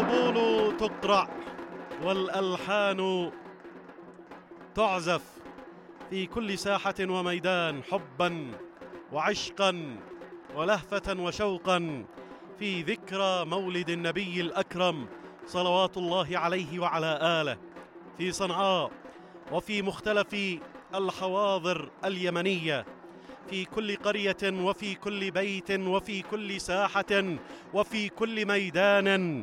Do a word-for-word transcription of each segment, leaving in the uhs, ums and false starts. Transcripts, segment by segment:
الطبول تقرع والألحان تعزف في كل ساحة وميدان، حبا وعشقا ولهفة وشوقا في ذكرى مولد النبي الأكرم صلوات الله عليه وعلى آله، في صنعاء وفي مختلف الحواضر اليمنية، في كل قرية وفي كل بيت وفي كل ساحة وفي كل ميدان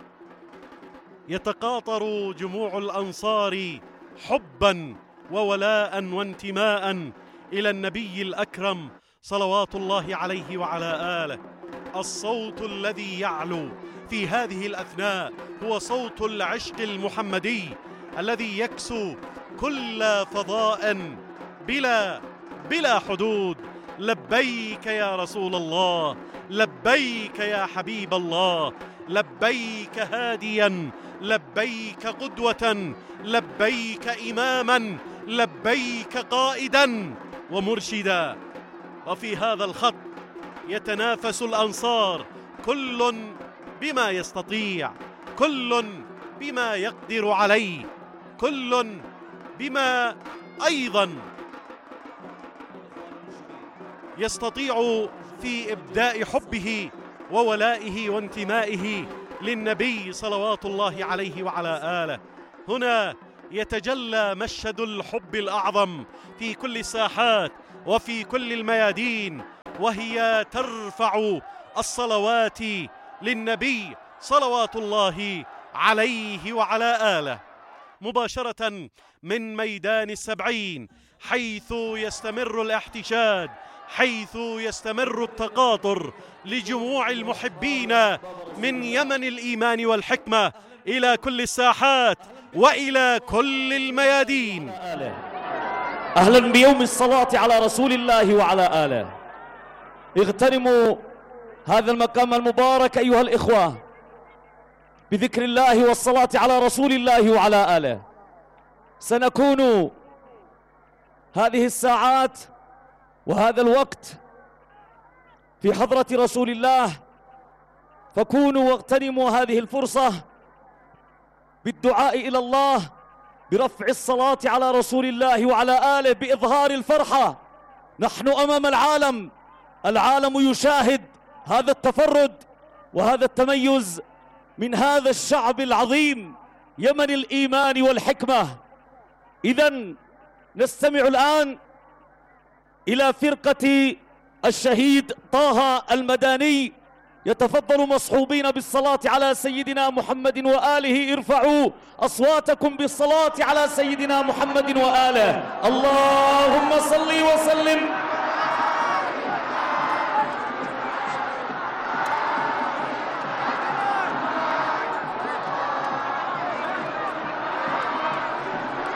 يتقاطر جموع الأنصار حبا وولاء وانتماء إلى النبي الأكرم صلوات الله عليه وعلى آله. الصوت الذي يعلو في هذه الأثناء هو صوت العشق المحمدي الذي يكسو كل فضاء بلا بلا حدود. لبيك يا رسول الله، لبيك يا حبيب الله، لبيك هاديا، لبيك قدوة، لبيك إماما، لبيك قائدا ومرشدا. وفي هذا الخط يتنافس الأنصار، كل بما يستطيع، كل بما يقدر عليه، كل بما أيضا يستطيع في إبداء حبه وولائه وانتمائه للنبي صلوات الله عليه وعلى آله. هنا يتجلى مشهد الحب الأعظم في كل الساحات وفي كل الميادين، وهي ترفع الصلوات للنبي صلوات الله عليه وعلى آله. مباشرة من ميدان السبعين حيث يستمر الاحتشاد، حيث يستمر التقاطر لجموع المحبين من يمن الإيمان والحكمة إلى كل الساحات وإلى كل الميادين. أهلا بيوم الصلاة على رسول الله وعلى آله. اغتنموا هذا المقام المبارك أيها الإخوة بذكر الله والصلاة على رسول الله وعلى آله. سنكون هذه الساعات وهذا الوقت في حضرة رسول الله، فكونوا واغتنموا هذه الفرصة بالدعاء إلى الله برفع الصلاة على رسول الله وعلى آله، بإظهار الفرحة. نحن أمام العالم، العالم يشاهد هذا التفرد وهذا التميز من هذا الشعب العظيم يمن الإيمان والحكمة. إذن نستمع الآن إلى فرقة الشهيد طه المداني، يتفضل مصحوبين بالصلاة على سيدنا محمد وآله. ارفعوا أصواتكم بالصلاة على سيدنا محمد وآله. اللهم صل وسلم